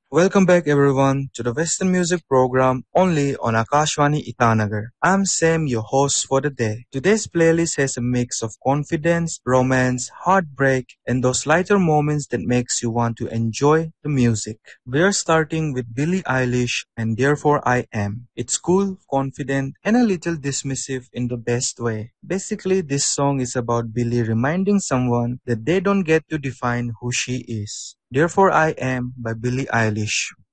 Welcome back everyone to the Western Music Program only on Akashvani Itanagar. I'm Sam, your host for the day. Today's playlist has a mix of confidence, romance, heartbreak, and those lighter moments that makes you want to enjoy the music. We're starting with Billie Eilish and Therefore I Am. It's cool, confident, and a little dismissive in the best way. Basically, this song is about Billie reminding someone that they don't get to define who she is. Therefore I Am by Billie Eilish.